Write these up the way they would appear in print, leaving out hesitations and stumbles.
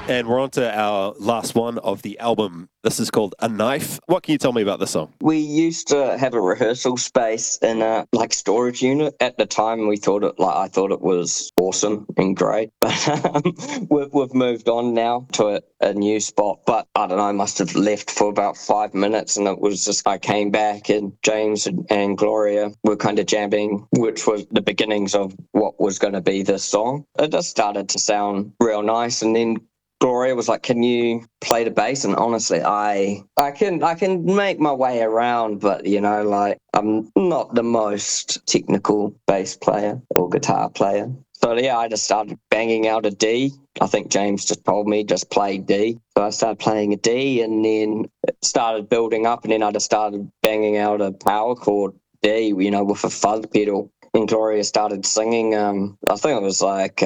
And we're on to our last one of the album. This is called A Knife. What can you tell me about this song? We used to have a rehearsal space in a storage unit. At the time, I thought it was awesome and great. But we've moved on now to a new spot. But I don't know, I must have left for about 5 minutes, and it was just I came back, and James and Gloria were kind of jamming, which was the beginnings of what was going to be this song. It just started to sound real nice, and then Gloria was like, "Can you play the bass?" And honestly, I can make my way around, but I'm not the most technical bass player or guitar player. So yeah, I just started banging out a D. I think James just told me just play D. So I started playing a D, and then it started building up, and then I just started banging out a power chord D, with a fuzz pedal. And Gloria started singing. I think it was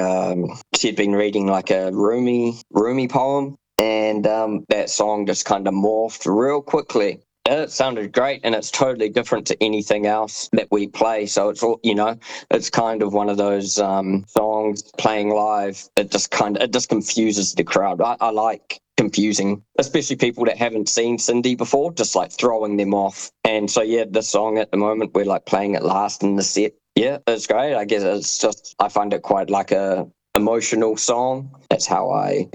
she'd been reading like a Rumi poem, and that song just kind of morphed real quickly. And it sounded great, and it's totally different to anything else that we play. So it's all, it's kind of one of those songs playing live. It just confuses the crowd. I like confusing, especially people that haven't seen Cindy before, just like throwing them off. And so yeah, this song at the moment we're like playing it last in the set. Yeah, it's great. I guess it's just I find it quite like a emotional song. That's how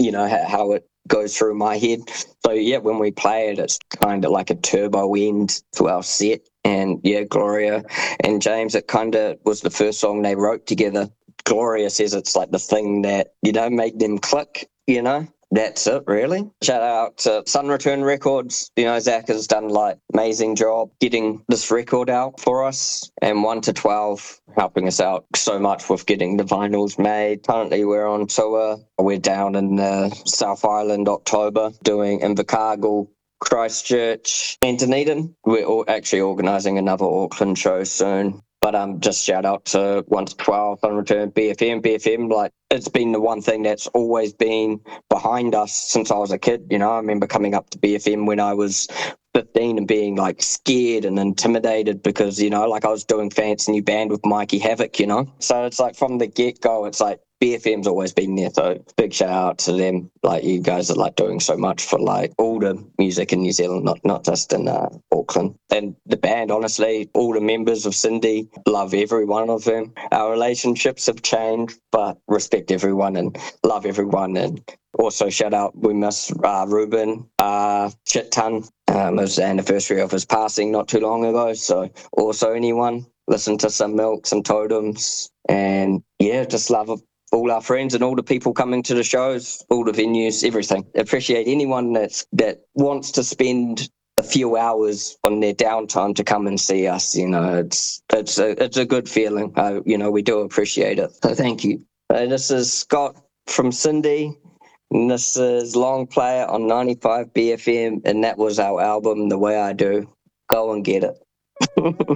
how it goes through my head. So yeah, when we play it, it's kind of like a turbo end to our set. And yeah, Gloria and James, it kind of was the first song they wrote together. Gloria says it's like the thing that made them click. That's it, really. Shout out to Sun Return Records. Zach has done amazing job getting this record out for us, and 1 to 12 helping us out so much with getting the vinyls made. Currently, we're on tour. We're down in South Island October doing Invercargill, Christchurch, and Dunedin. We're actually organising another Auckland show soon. But just shout out to 1 to 12, Sun Return, BFM. BFM, it's been the one thing that's always been behind us since I was a kid. I remember coming up to BFM when I was 15 and being scared and intimidated because, I was doing Fancy New Band with Mikey Havoc, So it's from the get-go, it's BFM's always been there. So big shout out to them. You guys are doing so much for all the music in New Zealand, not just in Auckland. And the band, honestly, all the members of Cindy, love every one of them. Our relationships have changed, but respect everyone and love everyone. And also shout out, we miss Ruben shit ton. It was the anniversary of his passing not too long ago. So also anyone, listen to some Milk, some Totems, and yeah, just love all our friends and all the people coming to the shows, all the venues, everything. Appreciate anyone that wants to spend a few hours on their downtime to come and see us. It's a good feeling. We do appreciate it. So thank you. This is Scott from Cindy. And this is Long Player on 95 BFM, and that was our album, The Way I Do. Go and get it.